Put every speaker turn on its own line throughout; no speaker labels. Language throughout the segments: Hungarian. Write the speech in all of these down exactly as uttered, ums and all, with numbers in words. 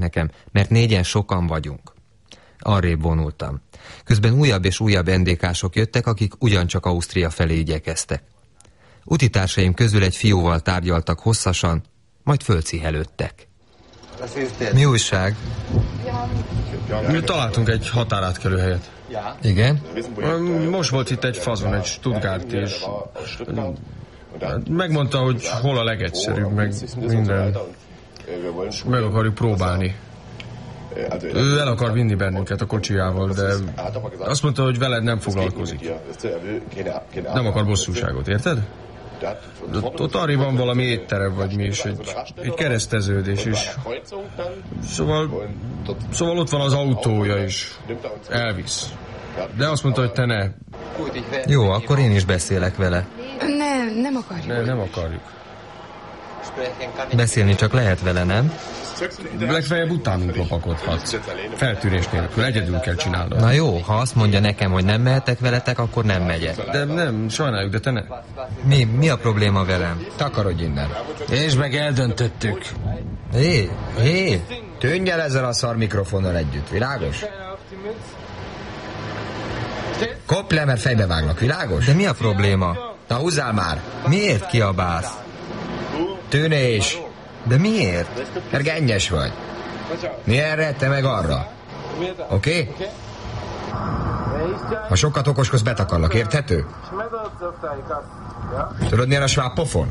nekem, mert négyen sokan vagyunk. Arrébb vonultam. Közben újabb és újabb en dé ká-sok jöttek, akik ugyancsak Ausztria felé igyekeztek. Utitársaim közül egy fiúval tárgyaltak hosszasan, majd fölcihelődtek. Mi újság?
Mi találtunk egy határátkelő helyet.
Igen?
Most volt itt egy fazon, egy Stuttgart, és megmondta, hogy hol a legegyszerűbb, meg minden. Meg akarjuk próbálni. Ő el akar vinni bennünket a kocsijával, de azt mondta, hogy veled nem foglalkozik. Nem akar bosszúságot, érted? Ott arra van valami étterem, vagy mi is, egy, egy kereszteződés is. Szóval, szóval ott van az autója is. Elvisz. De azt mondta, hogy te ne.
Jó, akkor én is beszélek vele.
Nem, nem akarjuk.
Ne, nem akarjuk.
Beszélni csak lehet vele, nem?
Legfeljebb utánunk lopakodhatsz. Feltűrés nélkül, egyedül kell csinálnod.
Na jó, ha azt mondja nekem, hogy nem mehetek veletek, akkor nem megyek.
De nem, sajnáljuk, de te ne.
Mi? Mi a probléma velem?
Takarodj innen. És meg eldöntöttük.
Hé, hé!
Tűnj el ezzel a szar mikrofonnal együtt, világos? Kopj le, mert fejbe vágnak, világos?
De mi a probléma?
Na húzzál már!
Miért kiabálsz?
Tűnés!
De miért?
Mert gennyes vagy. Mi erre, te meg arra. Oké? Okay? Ha sokat okoskodsz, betakarlak, érthető? Tudod, milyen a sváb pofon?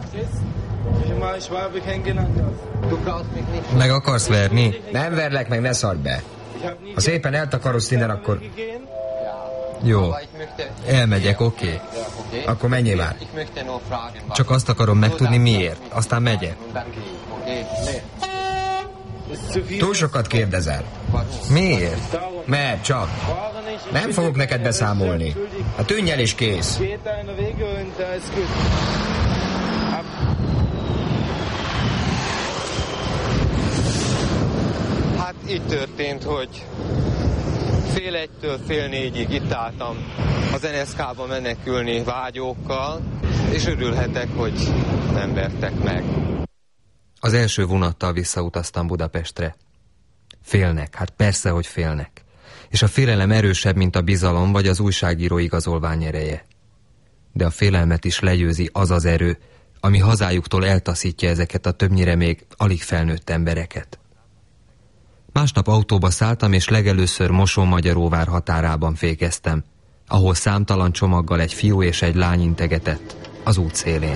Meg akarsz verni?
Nem verlek meg, ne szarj be. Ha szépen eltakarodsz innen, akkor...
Jó, elmegyek, oké.
Okay. Akkor menjél már.
Csak azt akarom megtudni miért, aztán megyek.
Túl sokat kérdezel.
Miért?
Mert csak. Nem fogok neked beszámolni. Hát tűnj el és kész.
Hát itt történt, hogy fél egytől fél négyig itt álltam az en es ká-ba menekülni vágyókkal, és örülhetek, hogy nem vertek meg.
Az első vonattal visszautaztam Budapestre. Félnek, hát persze, hogy félnek. És a félelem erősebb, mint a bizalom vagy az újságíró igazolvány ereje. De a félelmet is legyőzi az az erő, ami hazájuktól eltaszítja ezeket a többnyire még alig felnőtt embereket. Másnap autóba szálltam, és legelőször Mosonmagyaróvár határában fékeztem, ahol számtalan csomaggal egy fiú és egy lány integetett az út szélén.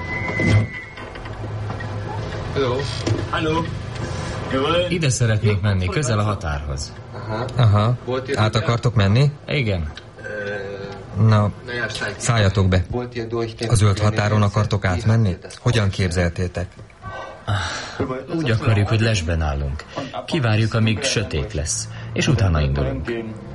Hello.
Hello. Ide szeretnék menni, közel a határhoz.
Aha.
Aha. Át akartok menni?
Igen.
Na, szálljatok be. A zöld határon akartok átmenni? Hogyan képzeltétek?
Úgy akarjuk, hogy lesben állunk. Kivárjuk, amíg sötét lesz, és utána indulunk.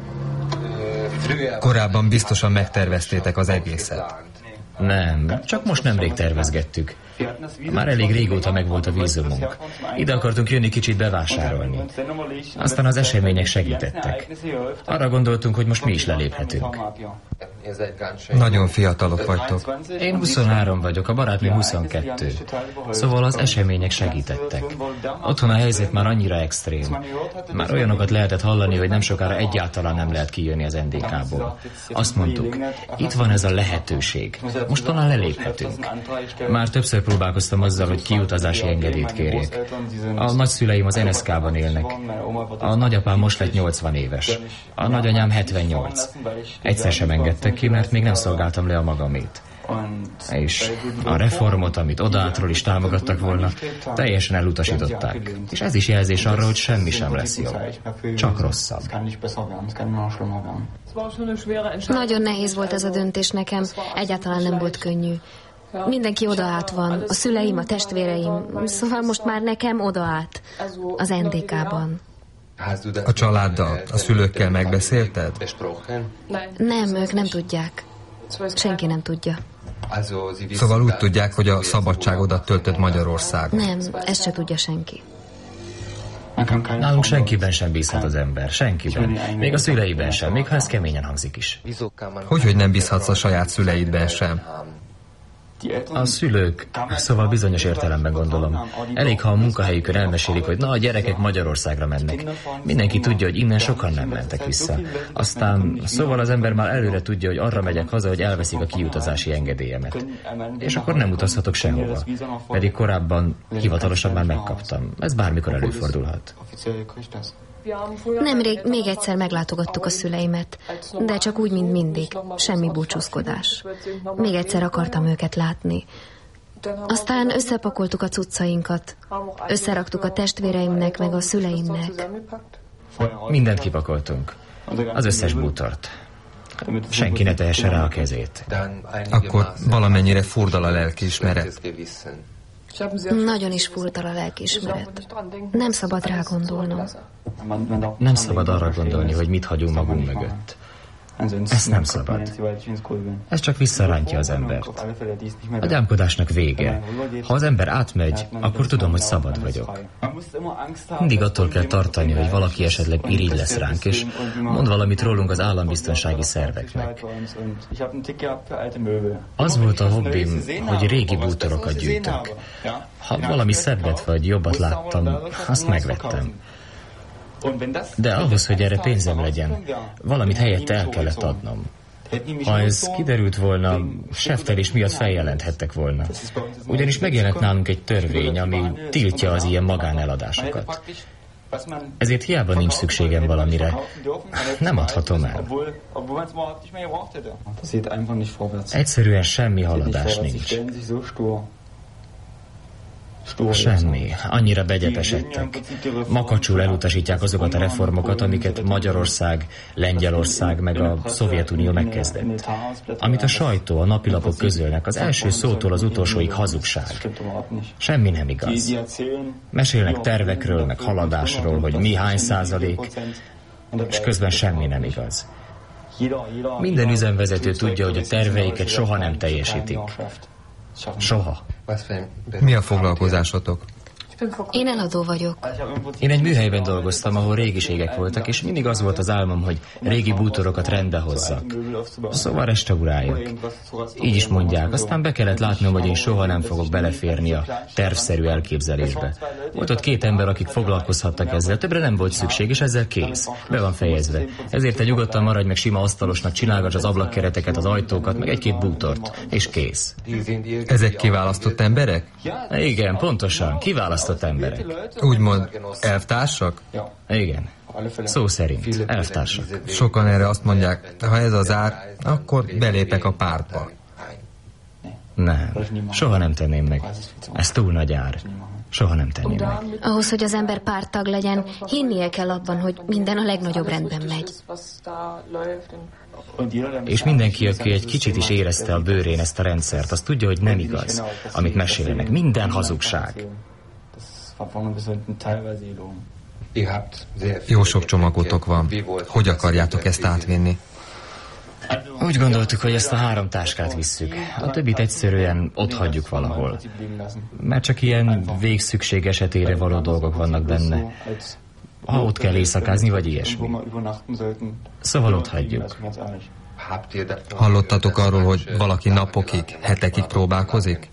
Korábban biztosan megterveztétek az egészet.
Nem, csak most nemrég tervezgettük. Már elég régóta megvolt a vízumunk. Ide akartunk jönni kicsit bevásárolni. Aztán az események segítettek. Arra gondoltunk, hogy most mi is leléphetünk.
Nagyon fiatalok vagytok.
Én huszonhárom vagyok, a barátnőm huszonkettő. Szóval az események segítettek. Otthon a helyzet már annyira extrém. Már olyanokat lehetett hallani, hogy nem sokára egyáltalán nem lehet kijönni az en dé ká-ból. Azt mondtuk, itt van ez a lehetőség. Most talán leléphetünk. Már többször próbálkoztam azzal, hogy kiutazási engedélyt kérjek. A nagyszüleim az en es ká-ban élnek. A nagyapám most lett nyolcvan éves. A nagyanyám hetvennyolc. Egyszer sem engedtek ki, mert még nem szolgáltam le a magamét. És a reformot, amit odátról is támogattak volna, teljesen elutasították. És ez is jelzés arra, hogy semmi sem lesz jobb. Csak rosszabb.
Nagyon nehéz volt ez a döntés nekem. Egyáltalán nem volt könnyű. Mindenki odaát van. A szüleim, a testvéreim. Szóval most már nekem odaát. Az en dé ká-ban.
A családdal, a szülőkkel megbeszélted?
Nem, ők nem tudják. Senki nem tudja.
Szóval úgy tudják, hogy a szabadságodat töltöd Magyarországon.
Nem, ezt se tudja senki.
Nálunk senkiben sem bízhat az ember, senkiben. Még a szüleiben sem, még ha ez keményen hangzik is.
Hogy, hogy nem bízhatsz a saját szüleidben sem?
A szülők, szóval bizonyos értelemben gondolom, elég, ha a munkahelyükön elmesélik, hogy na, a gyerekek Magyarországra mennek. Mindenki tudja, hogy innen sokan nem mentek vissza. Aztán, szóval az ember már előre tudja, hogy arra megyek haza, hogy elveszik a kiutazási engedélyemet. És akkor nem utazhatok sehova. Pedig korábban hivatalosan már megkaptam. Ez bármikor előfordulhat.
Nemrég még egyszer meglátogattuk a szüleimet, de csak úgy, mint mindig. Semmi búcsúzkodás. Még egyszer akartam őket látni. Aztán összepakoltuk a cuccainkat. Összeraktuk a testvéreimnek, meg a szüleimnek.
Mindent kipakoltunk. Az összes bútort. Senki ne tehesse rá a kezét.
Akkor valamennyire furdal a lelkiismeret.
Nagyon is furdal a lelkiismeret. Nem szabad rá gondolnom.
Nem szabad arra gondolni, hogy mit hagyunk magunk mögött. Ezt nem szabad. Ez csak visszarántja az embert. A gyámkodásnak vége. Ha az ember átmegy, akkor tudom, hogy szabad vagyok. Mindig attól kell tartani, hogy valaki esetleg irigy lesz ránk, és mond valamit rólunk az állambiztonsági szerveknek. Az volt a hobbim, hogy régi bútorokat gyűjtök. Ha valami szebbet vagy jobbat láttam, azt megvettem. De ahhoz, hogy erre pénzem legyen, valamit helyette el kellett adnom. Ha ez kiderült volna, seftelés miatt feljelenthettek volna. Ugyanis megjelent nálunk egy törvény, ami tiltja az ilyen magáneladásokat. Ezért hiába nincs szükségem valamire, nem adhatom el. Egyszerűen semmi haladás nincs. Semmi. Annyira begyepesedtek. Makacsul elutasítják azokat a reformokat, amiket Magyarország, Lengyelország meg a Szovjetunió megkezdett. Amit a sajtó, a napilapok közölnek, az első szótól az utolsóig hazugság. Semmi nem igaz. Mesélnek tervekről, meg haladásról, hogy mi hány százalék, és közben semmi nem igaz. Minden üzemvezető tudja, hogy a terveiket soha nem teljesítik. Soha.
Mi a foglalkozásotok?
Én eladó vagyok.
Én egy műhelyben dolgoztam, ahol régiségek voltak, és mindig az volt az álmom, hogy régi bútorokat rendbe hozzak. Szóval restauráljak. Így is mondják. Aztán be kellett látnom, hogy én soha nem fogok beleférni a tervszerű elképzelésbe. Volt ott két ember, akik foglalkozhattak ezzel, többre nem volt szükség, és ezzel kész. Be van fejezve. Ezért te nyugodtan maradj meg sima asztalosnak, csinálgass az ablakkereteket, az ajtókat, meg egy-két bútort, és kész.
Ezek kiválasztott emberek?
Igen, pontosan. Kiválasztott emberek.
Úgymond elvtársak?
Igen. Szó szerint. Elvtársak.
Sokan erre azt mondják, ha ez az ár, akkor belépek a pártba.
Nem. Soha nem tenném meg. Ez túl nagy ár. Soha nem tenném meg.
Ahhoz, hogy az ember párttag legyen, hinnie kell abban, hogy minden a legnagyobb rendben megy.
És mindenki, aki egy kicsit is érezte a bőrén ezt a rendszert, az tudja, hogy nem igaz, amit mesélnek. Minden hazugság.
Jó sok csomagotok van. Hogy akarjátok ezt átvinni?
Úgy gondoltuk, hogy ezt a három táskát visszük. A többit egyszerűen ott hagyjuk valahol. Mert csak ilyen végszükség esetére való dolgok vannak benne. Ha ott kell éjszakázni, vagy ilyesmi. Szóval ott hagyjuk.
Hallottatok arról, hogy valaki napokig, hetekig próbálkozik?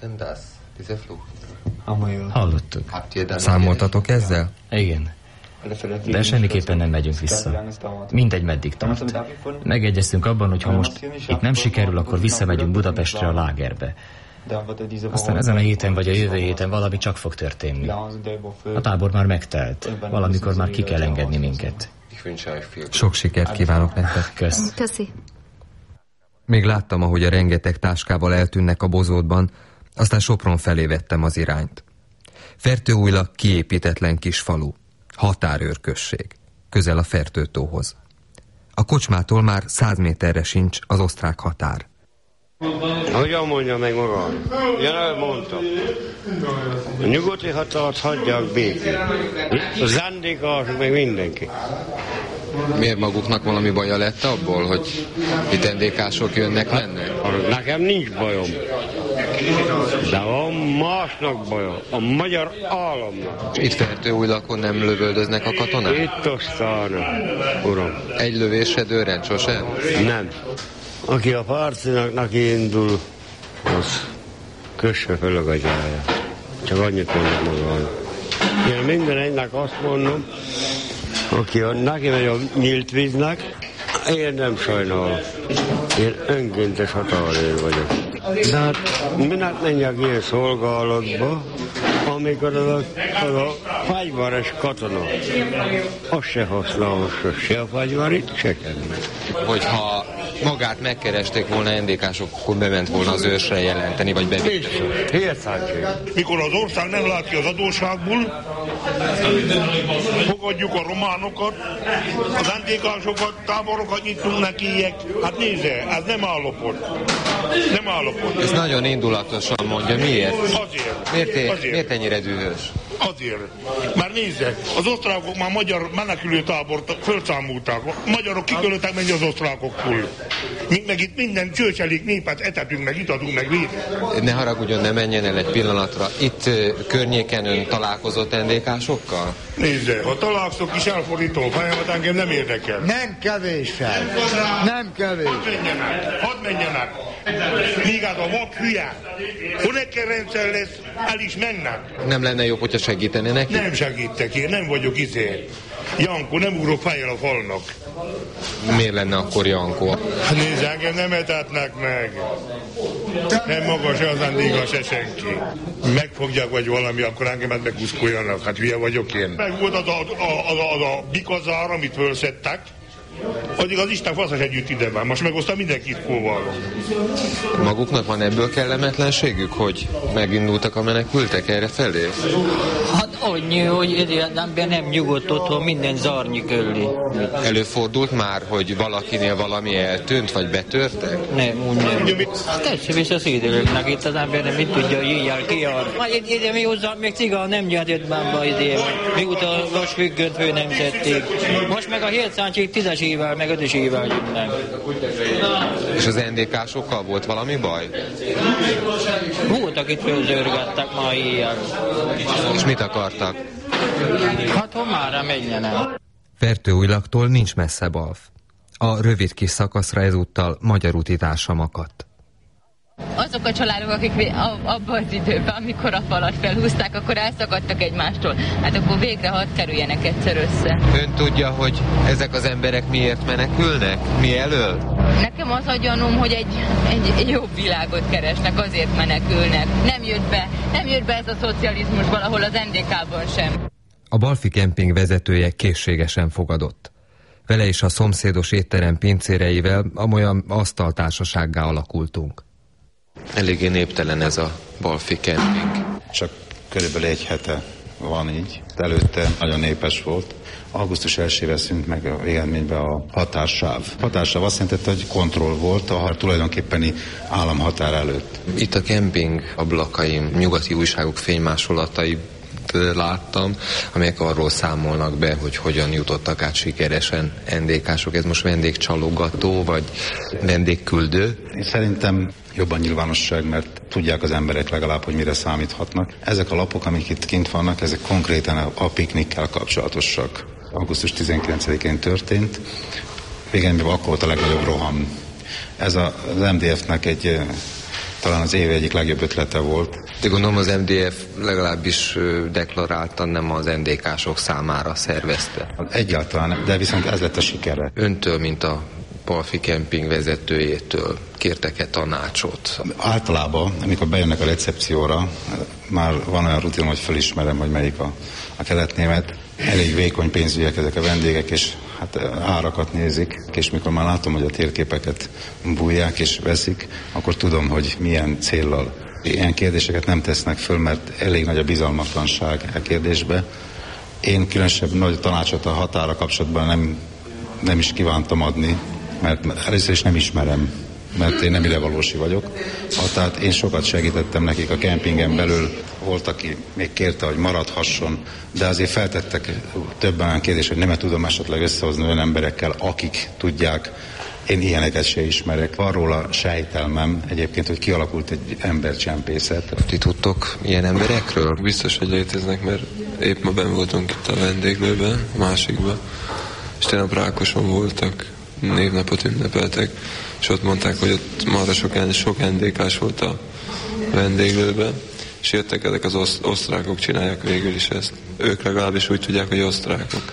Hallottuk.
Számoltatok ezzel?
Igen. De semmiképpen nem megyünk vissza. Mindegy, meddig tart. Megegyeztünk abban, hogy ha most itt nem sikerül, akkor visszamegyünk Budapestre a lágerbe. Aztán ezen a héten vagy a jövő héten valami csak fog történni. A tábor már megtelt. Valamikor már ki kell engedni minket.
Sok sikert kívánok nektek.
Kösz.
Köszi.
Még láttam, ahogy a rengeteg táskával eltűnnek a bozótban, aztán Sopron felé vettem az irányt. Fertőújla kiépítetlen kis falu. Határőrközség. Közel a Fertőtóhoz. A kocsmától már száz méterre sincs az osztrák határ.
Hogyan mondja meg maga? Jelen mondta. A nyugati határt hagyják békén. A zándékosok meg mindenki.
Miért maguknak valami baja lett abból, hogy itt en dé ká-sok jönnek, mennek?
Nekem nincs bajom. De van másnak bajom. A magyar államnak.
Itt Fertőújlakon nem lövöldöznek a katonák?
Itt aztán, uram.
Egy lövésre dőrrend sosem?
Nem. Aki a párcinak neki indul, az kösse föl a gatyáját. Csak annyit mondok magam. Én minden egynek azt mondom, aki a, neki megy a nyílt víznek, én nem sajnálom. Én önkéntes határőr vagyok. De hát minek menjek ilyen szolgálatba, amikor az a, az a fegyveres katona, az se használom se a fegyverit, se semmit.
Hogyha magát megkeresték volna en dé kások, akkor bement volna az ősre jelenteni, vagy bevitte.
Mikor az ország nem látja az adósságból, fogadjuk a románokat, az en dé kásokat, táborokat nyitunk nekiek. Hát nézze, ez nem állapot. Nem állapot.
Ez nagyon indulatosan mondja. Miért?
Azért.
Miért, é,
azért.
miért ennyire dühös?
Azért. Már nézze, az osztrákok már magyar menekülőtábort fölszámolták. Magyarok kikölöttek menni az osztrákokkul. Mi meg itt minden csőcselik népet etetünk, meg itatunk, meg védünk.
Ne haragudjon, ne menjen el egy pillanatra. Itt környéken ön találkozott en dé kásokkal?
Nézze, ha találkozok is elfordítom a fejemet, engem nem érdekel.
Nem kevés fel. Nem kevés.
Hadd menjenek, hadd menjenek. Míg hát a vak hülye. Honecker rendszer lesz, el is mennek.
Nem lenne jobb, hogyha segítene neki?
Nem segítek én, nem vagyok izé. Jankó, nem ugrok fejjel a falnak.
Miért lenne akkor Jankó?
Nézd, engem nem etetnek meg. Nem maga se az Andéga, se senki. Megfogják vagy valami, akkor engemet megkuszkoljanak. Hát hülye vagyok én. Meg volt az a, a, az a, az a bikazár, amit fölszedtek. Addig az Isten faszas együtt ide van. Most megosztam mindenkit kóval.
Maguknak van ebből kellemetlenségük, hogy megindultak a menekültek erre felé?
Hát annyi, hogy egyáltalán nem nyugodt otthon, minden zárnyi körül.
Előfordult már, hogy valakinél valami eltűnt, vagy betörtek?
Nem, úgy nem. Tesse vissza szédelőknek, itt az ember nem mit tudja, hogy éjjel kijár. Majd ide mi hozzá, még cigán nem nyert bámba ide, mióta most függönt fő nem szedték. Most meg a hétszáncsik tízes évvel, meg ötös évvel jönnek.
És az en dé kásokkal volt valami baj?
Voltak itt fölzörgettek ma éjjel.
És mit akartak?
Hát ha már menjenek.
Fertőújlaktól nincs messze Balf. A rövid kis szakaszra ezúttal magyar útitársam akadt.
Azok a családok, akik abban az időben, amikor a falat felhúzták, akkor elszakadtak egymástól. Hát akkor végre hadd kerüljenek egyszer össze.
Ön tudja, hogy ezek az emberek miért menekülnek? Mi elől?
Nekem az a gyanúm, hogy egy, egy, egy jobb világot keresnek, azért menekülnek. Nem jött be, nem jött be ez a szocializmus valahol az en dé kában sem.
A Balfi kemping vezetője készségesen fogadott. Vele és a szomszédos étterem pincéreivel amolyan asztaltársasággá alakultunk. Eléggé néptelen ez a Balfi kemping.
Csak körülbelül egy hete van így. Előtte nagyon népes volt. augusztus elsejére szűnt meg a végeredményben a határsáv. Határsáv azt jelenti, hogy kontroll volt a tulajdonképpeni államhatár előtt.
Itt a kemping ablakaim, nyugati újságok fénymásolatai láttam, amelyek arról számolnak be, hogy hogyan jutottak át sikeresen en dé kások. Ez most vendégcsalogató, vagy vendégküldő?
Én szerintem jobban nyilvánosság, mert tudják az emberek legalább, hogy mire számíthatnak. Ezek a lapok, amik itt kint vannak, ezek konkrétan a piknikkel kapcsolatosak. augusztus tizenkilencedikén történt, végén akkor volt a legnagyobb roham. Ez az em dé ef-nek egy, talán az év egyik legjobb ötlete volt.
De gondolom az em dé ef legalábbis deklaráltan nem az en dé kások számára szervezte.
Egyáltalán nem, de viszont ez lett a sikere.
Öntől, mint a Balfi kemping vezetőjétől kértek-e tanácsot?
Általában, amikor bejönnek a recepcióra, már van olyan rutin, hogy felismerem, hogy melyik a, a keletnémet. Elég vékony pénzügyek ezek a vendégek, és hát árakat nézik, és mikor már látom, hogy a térképeket bújják és veszik, akkor tudom, hogy milyen céllal. Ilyen kérdéseket nem tesznek föl, mert elég nagy a bizalmatlanság a kérdésbe. Én különösebb nagy tanácsot a határa kapcsolatban nem, nem is kívántam adni, mert először is nem ismerem, mert én nem idevalósi vagyok. Tehát én sokat segítettem nekik a kempingen belül, volt, aki még kérte, hogy maradhasson, de azért feltettek többen olyan kérdést, hogy nem tudom esetleg összehozni olyan emberekkel, akik tudják. Én ilyeneket se ismerek. Van róla sejtelmem egyébként, hogy kialakult egy embercsempészet.
Ti tudtok ilyen emberekről?
Biztos, hogy léteznek, mert épp ma benn voltunk itt a vendéglőben, a másikban, és tegnap Rákoson voltak, névnapot ünnepeltek, és ott mondták, hogy ott marra sok, sok en dé kás volt a vendéglőbe, és jöttek ezek az osz, osztrákok, csinálják végül is ezt. Ők legalábbis úgy tudják, hogy osztrákok.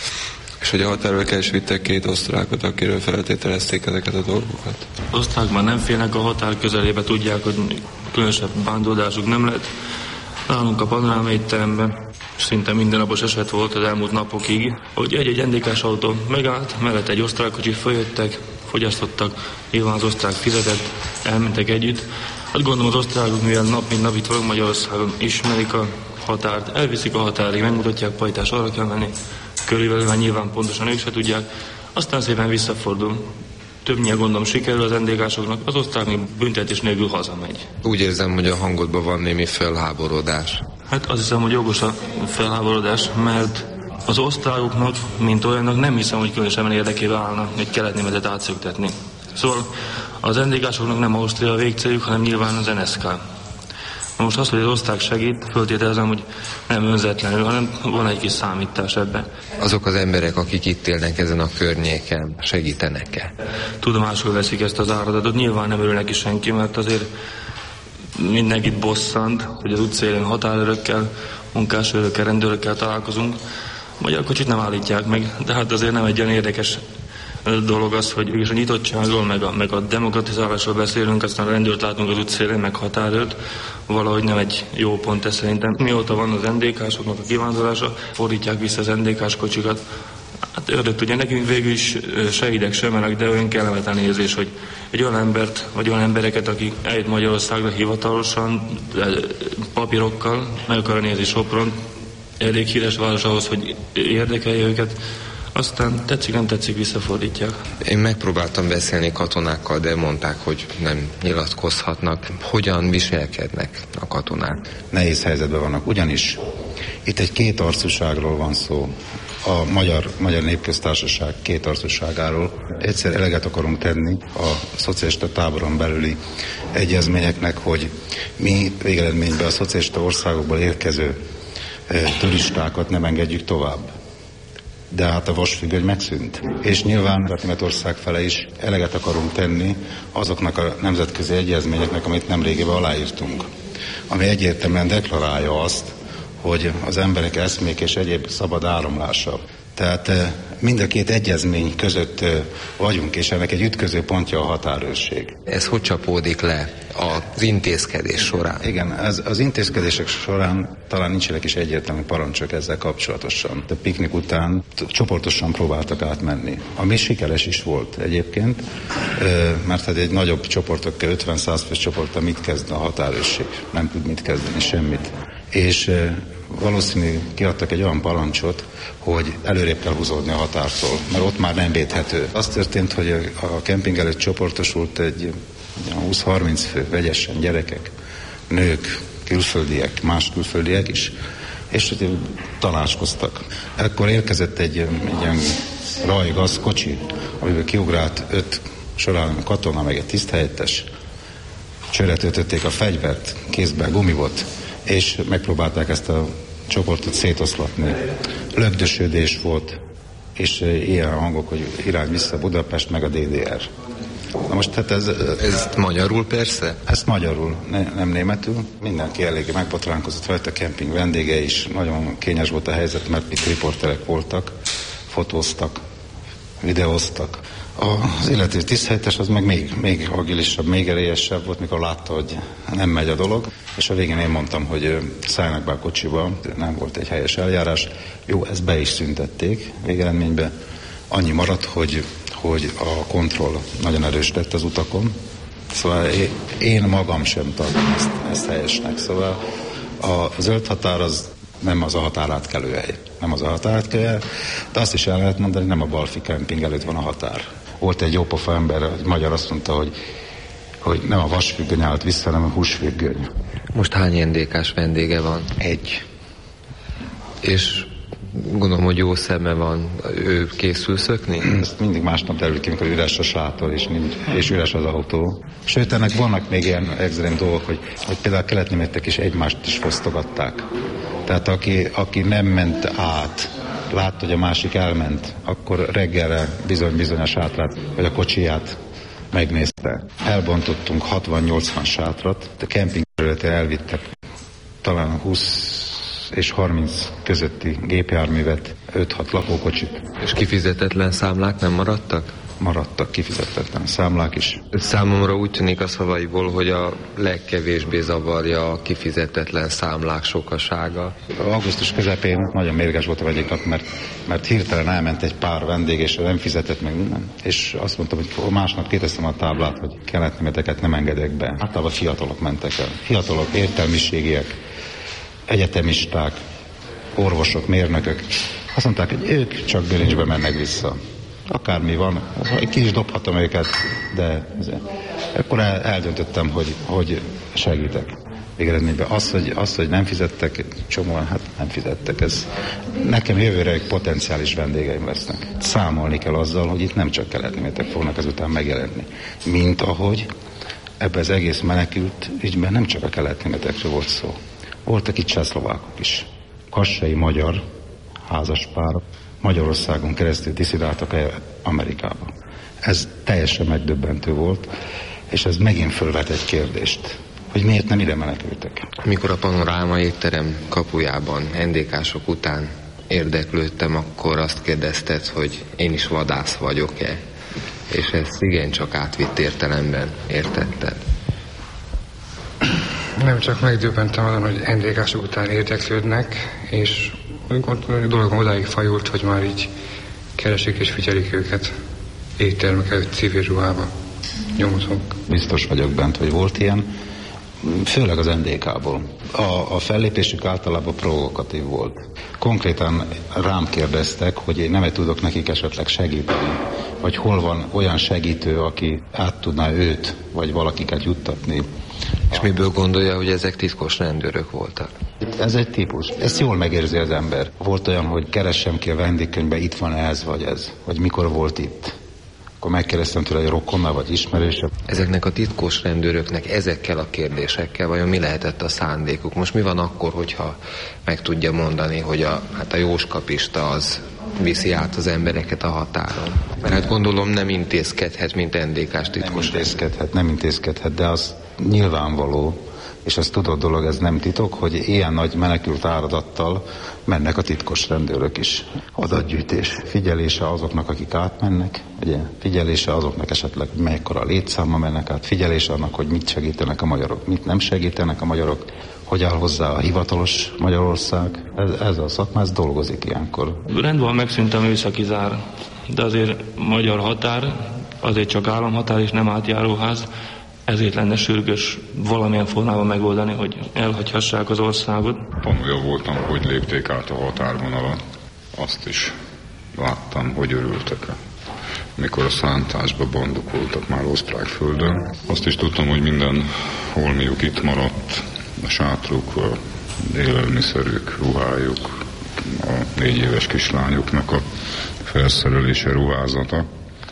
És hogy a határról kell is vittek két osztrákot, akiről feltételezték ezeket a dolgokat.
Az osztrákban nem félnek a határ közelébe, tudják, hogy különösebb bándódásuk nem lehet. Nálunk a panoráma étteremben szinte mindennapos eset volt az elmúlt napokig, hogy egy-egy en dé ká-s autó megállt, mellett egy osztrák kocsit följöttek, fogyasztottak, nyilván az osztrák fizetett, elmentek együtt. Hát gondolom az osztrákok, mivel nap mint nap itt vagyunk Magyarországon, ismerik a határt, elviszik a határig, megmutatják, pajtás arra kell menni, körülbelül nyilván pontosan ők se tudják, aztán szépen visszafordul. Többnyire gondolom sikerül az en dé ká-soknak, az osztrák még büntetés nélkül hazamegy.
Úgy érzem, hogy a hangodban van némi felháborodás.
Hát azt hiszem, hogy jogos a felháborodás, mert az osztrákoknak, mint olyannak nem hiszem, hogy különösen érdekében állna egy keletnémetet átszöktetni. Szóval az en dé ká-soknak nem Ausztria a végcéljuk, hanem nyilván az en es ká. Most az, hogy az osztrák segít, föltételezem, hogy nem önzetlenül, hanem van egy kis számítás ebben.
Azok az emberek, akik itt élnek ezen a környéken, segítenek-e?
Tudomásul veszik ezt az áradatot, nyilván nem örül neki senki, mert azért mindenkit bosszant, hogy az utcán határőrökkel, munkásőrökkel, rendőrökkel találkozunk. A magyar kocsit nem állítják meg, de hát azért nem egy olyan érdekes dolog az, hogy a nyitottságról, meg a, meg a demokratizálásról beszélünk, aztán a rendőrt látunk az utcán, meg határőrt, valahogy nem egy jó pont ez szerintem. Mióta van az en dé ká-soknak a kivándorlása, fordítják vissza az en dé ká-s kocsikat. Hát ördög tudja, nekünk végül is se hideg, se meleg, de olyan kellemetlen érzés, hogy egy olyan embert, vagy olyan embereket, akik eljött Magyarországra hivatalosan, papírokkal, meg akar nézni Sopron, elég híres város ahhoz, hogy érdekelje őket, aztán tetszik, nem tetszik, visszafordítják.
Én megpróbáltam beszélni katonákkal, de mondták, hogy nem nyilatkozhatnak. Hogyan viselkednek a katonák?
Nehéz helyzetben vannak, ugyanis itt egy kétarcúságról van szó. A Magyar, Magyar Népköztársaság kétarcúságáról. Egyszer eleget akarunk tenni a szocialista táboron belüli egyezményeknek, hogy mi végeredményben a szocialista országokból érkező e, turistákat nem engedjük tovább. De hát a vasfüggöny megszűnt. És nyilván a Németország fele is eleget akarunk tenni azoknak a nemzetközi egyezményeknek, amit nemrégében aláírtunk. Ami egyértelműen deklarálja azt, hogy az emberek eszmék és egyéb szabad áramlása. Tehát mind a két egyezmény között vagyunk, és ennek egy ütköző pontja a határőrség.
Ez hogy csapódik le az intézkedés során?
Igen, ez, az intézkedések során talán nincsenek is egyértelmű parancsok ezzel kapcsolatosan. A piknik után csoportosan próbáltak átmenni, ami sikeres is volt egyébként, mert hát egy nagyobb csoportokkal, ötven-száz fős csoporttal mit kezd a határőrség? Nem tud mit kezdeni, semmit. És valószínű kiadtak egy olyan parancsot, hogy előrébb kell húzódni a határtól, mert ott már nem védhető. Az történt, hogy a kemping előtt csoportosult egy húsz-harminc fő, vegyesen gyerekek, nők, külföldiek, más külföldiek is, és tanácskoztak. Ekkor érkezett egy, egy ilyen rajgaz kocsi, amiből kiugrált öt során katona, meg egy tiszthelyettes, csőre töltötték a fegyvert, kézbe gumi volt, és megpróbálták ezt a csoportot szétoszlatni. Lögdösödés volt, és ilyen hangok, hogy irány vissza Budapest, meg a dé dé er. Na most hát ez...
Ez magyarul persze?
Ez magyarul, ne, nem németül. Mindenki eléggé megbotránkozott rajta, a kemping vendége is. Nagyon kényes volt a helyzet, mert itt riporterek voltak, fotóztak, videóztak. Az illető tiszthelyettes az meg még, még agilisabb, még erélyesebb volt, mikor látta, hogy nem megy a dolog, és a végén én mondtam, hogy szálljanak be a kocsiba, nem volt egy helyes eljárás. Jó, ezt be is szüntették végeredményben. Annyi maradt, hogy, hogy a kontroll nagyon erős lett az utakon. Szóval én, én magam sem tartom ezt, ezt helyesnek. Szóval a zöld határ az nem az a határátkelőhely. Nem az a határátkelőhely, de azt is el lehet mondani, nem a Balfi kemping előtt van a határ. Volt egy jópofa ember, egy magyar, azt mondta, hogy, hogy nem a vasfüggöny állt vissza, hanem a húsfüggöny.
Most hány en dé ká-s vendége van?
Egy.
És gondolom, hogy jó szeme van, ő készül szökni?
Ezt mindig másnap derül ki, amikor üres a sátor, és, nincs, és üres az autó. Sőt, ennek vannak még ilyen extrém dolgok, hogy, hogy például a keletnémetek is egymást is fosztogatták. Tehát aki, aki nem ment át, látta, hogy a másik elment, akkor reggelre bizony-bizony a sátrát, vagy a kocsiját megnézte. Elbontottunk hatvan-nyolcvan sátrat, a kemping Elvittek talán húsz és harminc közötti gépjárművet, öt-hat lakókocsit.
És kifizetetlen számlák nem maradtak?
Maradtak kifizetetlen számlák is.
Számomra úgy tűnik a szavaiból, hogy a legkevésbé zavarja a kifizetetlen számlák sokasága.
Augusztus közepén nagyon mérges voltam egyik nap, mert, mert hirtelen elment egy pár vendég, és nem fizetett meg minden. És azt mondtam, hogy másnap kiteszem a táblát, hogy keletnémeteket nem engedek be. Általában fiatalok mentek el. Fiatalok, értelmiségiek, egyetemisták, orvosok, mérnökök. Azt mondták, hogy ők csak bilincsbe mennek vissza. Akármi van, ki is dobhatom őket, de akkor el, eldöntöttem, hogy, hogy segítek. Végeredményben az, hogy, az, hogy nem fizettek, csomóan, hát nem fizettek. Ez, nekem jövőre egy potenciális vendégeim lesznek. Számolni kell azzal, hogy itt nem csak keletnémetek fognak ezután megjelenni. Mint ahogy ebben az egész menekült ügyben nem csak a keletnémetekről volt szó. Voltak itt csehszlovákok is. Kassai magyar házaspárok Magyarországon keresztül diszidáltak Amerikába. Ez teljesen megdöbbentő volt, és ez megint fölvet egy kérdést, hogy miért nem ide menekültek.
Mikor a Panoráma étterem kapujában en dé ká-sok után érdeklődtem, akkor azt kérdezted, hogy én is vadász vagyok-e, és ezt igencsak átvitt értelemben értetted.
Nem csak megdöbbentem azon, hogy en dé ká-sok után érdeklődnek, és a dologom odáig fajult, hogy már így keresik és figyelik őket éttermek előtt civil ruhába. Nyomozók.
Biztos vagyok bent, hogy volt ilyen, főleg az en dé ká-ból. A, a fellépésük általában provokatív volt. Konkrétan rám kérdeztek, hogy én nem tudok nekik esetleg segíteni, vagy hol van olyan segítő, aki át tudná őt, vagy valakiket juttatni.
És miből gondolja, hogy ezek titkos rendőrök voltak?
Ez egy típus. Ezt jól megérzi az ember. Volt olyan, hogy keressem ki a vendégkönyvbe, itt van ez vagy ez, vagy mikor volt itt. Akkor megkérdeztem tőle, hogy rokonna vagy ismerőse.
Ezeknek a titkos rendőröknek ezekkel a kérdésekkel vajon mi lehetett a szándékuk? Most mi van akkor, hogyha meg tudja mondani, hogy a, hát a jóskapista az viszi át az embereket a határon? Mert hát gondolom nem intézkedhet, mint en dé ká-s titkos
nem intézkedhet, nem intézkedhet, de az nyilvánvaló, és ez tudott dolog, ez nem titok, hogy ilyen nagy menekült áradattal mennek a titkos rendőrök is. Adatgyűjtés, figyelése azoknak, akik átmennek, ugye, figyelése azoknak esetleg, hogy mekkora létszáma mennek át, figyelése annak, hogy mit segítenek a magyarok, mit nem segítenek a magyarok, hogy áll hozzá a hivatalos Magyarország. Ez, ez a szakma, ez dolgozik ilyenkor.
Rendben megszűnt a műszaki zár, de azért magyar határ, azért csak államhatár és nem átjáróház, ezért lenne sürgős valamilyen formában megoldani, hogy elhagyhassák az országot.
Tanulja voltam, hogy lépték át a határvonalat. Azt is láttam, hogy örültek. Mikor a szántásba bandukoltak már osztrák földön. Azt is tudtam, hogy minden holmiuk itt maradt. A sátruk, a élelmiszerük, ruhájuk, a négy éves kislányoknak a felszerelése, ruházata.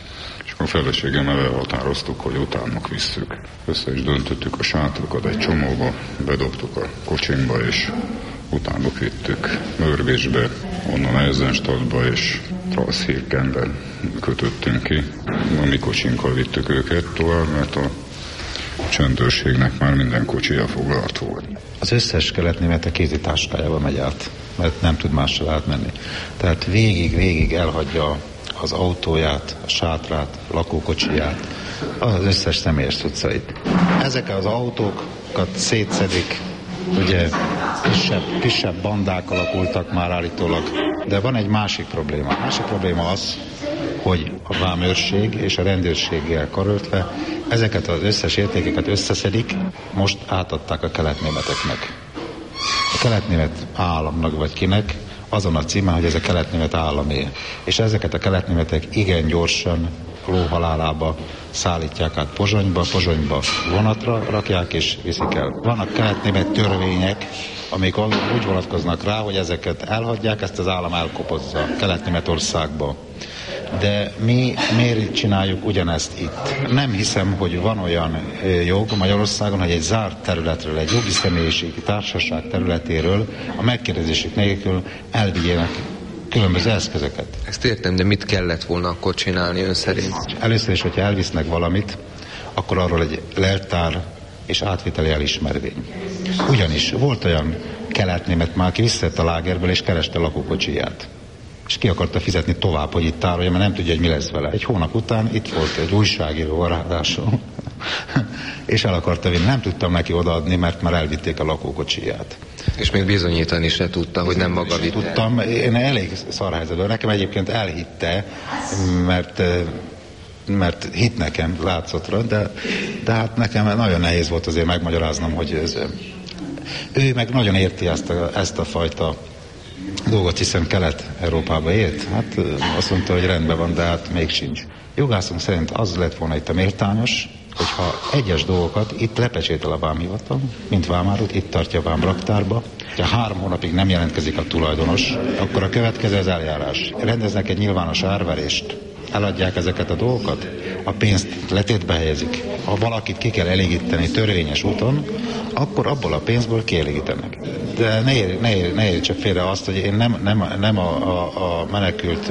A feleségemmel elhatároztuk, hogy utánuk visszük. Össze is döntöttük a sátrukat egy csomóba, bedobtuk a kocsinkba, és utánuk vittük Mörgésbe, onnan Eisenstadtba és Tralszhirkenbe kötöttünk ki. A mi kocsinkkal vittük őket tovább, mert a csendőrségnek már minden kocsija foglalt volt.
Az összes keletnémet kézi táskájába megy át, mert nem tud mással átmenni. Tehát végig-végig elhagyja az autóját, a sátrát, a lakókocsiját, az összes személyes cuccait. Ezek az autókat szétszedik, ugye kisebb, kisebb bandák alakultak már állítólag, de van egy másik probléma. A másik probléma az, hogy a vámőrség és a rendőrséggel karöltve ezeket az összes értékeket összeszedik, most átadták a keletnémeteknek. A keletnémet államnak vagy kinek, azon a címen, hogy ez a keletnémet államé. És ezeket a keletnémetek igen gyorsan lóhalálába szállítják át Pozsonyba, Pozsonyba vonatra rakják és viszik el. Vannak keletnémet törvények, amik úgy vonatkoznak rá, hogy ezeket elhagyják, ezt az állam elkopozza Kelet-Németországba. De mi miért csináljuk ugyanezt itt? Nem hiszem, hogy van olyan jog Magyarországon, hogy egy zárt területről, egy jogi személyiségi társaság területéről a megkérdezésük nélkül elvigyének különböző eszközöket.
Ezt értem, de mit kellett volna akkor csinálni ön szerint?
Először is, hogyha elvisznek valamit, akkor arról egy leltár és átviteli elismervény. Ugyanis volt olyan kelet-német már, aki visszajött a lágerből és kereste lakókocsiját. És ki akarta fizetni tovább, hogy itt tárolja, mert nem tudja, hogy mi lesz vele. Egy hónap után itt volt egy újságíró ráadásul, és el akarta vinni. Nem tudtam neki odaadni, mert már elvitték a lakókocsiját.
És még bizonyítani se tudta, hogy nem maga vitte.
Tudtam, én elég szar helyzetben. Nekem egyébként elhitte, mert, mert hit nekem látszatra, de, de hát nekem nagyon nehéz volt azért megmagyaráznom, hogy ez, ő meg nagyon érti ezt a, ezt a fajta dolgot, hiszen Kelet-Európába élt. Hát azt mondta, hogy rendben van, de hát még sincs. Jogászunk szerint az lett volna itt a méltányos, hogyha egyes dolgokat itt lepecsétel a vámhivatal, mint vámárut, itt tartja a vámraktárba. Ha három hónapig nem jelentkezik a tulajdonos, akkor a következő az eljárás. Rendeznek egy nyilvános árverést, eladják ezeket a dolgokat, a pénzt letétbe helyezik. Ha valakit ki kell elégíteni törvényes úton, akkor abból a pénzből kielégítenek. De ne érj, ne érj, ne érj csak félre azt, hogy én nem, nem, nem a, a, a menekült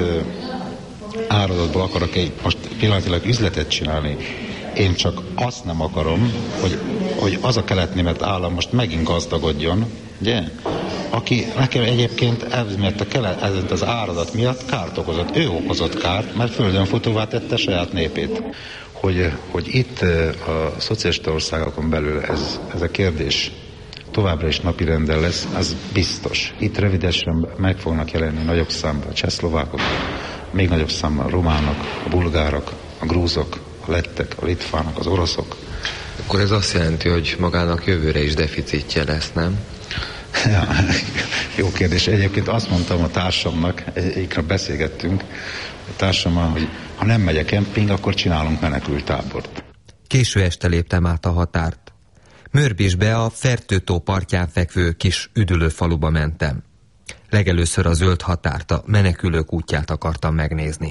áradatból akarok egy, most pillanatilag üzletet csinálni. Én csak azt nem akarom, hogy, hogy az a kelet-német állam most megint gazdagodjon, ugye? Aki nekem egyébként ez miatt a kelet, ez az áradat miatt kárt okozott. Ő okozott kárt, mert földön futóvá tette saját népét. Hogy, hogy itt a szocialista országokon belül ez, ez a kérdés továbbra is napirenden lesz, az biztos. Itt rövidesen meg fognak jelenni nagyobb számban a csehszlovákok, még nagyobb számban a románok, a bulgárok, a grúzok, a lettek, a litvánok, az oroszok.
Akkor ez azt jelenti, hogy magának jövőre is deficitje lesz, nem?
Ja, jó kérdés. Egyébként azt mondtam a társamnak, egyikre beszélgettünk, a társammal, hogy ha nem megy a kemping, akkor csinálunk menekülttábort.
Késő este léptem át a határt. Mörbiszbe a Fertőtó partján fekvő kis üdülőfaluba mentem. Legelőször a zöld határt, a menekülők útját akartam megnézni.